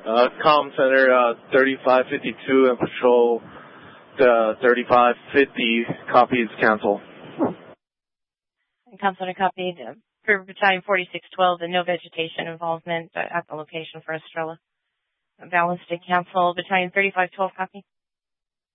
Comm Center 3552 and Patrol 3550 copies cancel. Comm Center copied for Battalion 4612 and no vegetation involvement at the location for Estrella. Balance to cancel. Battalion 3512 copy.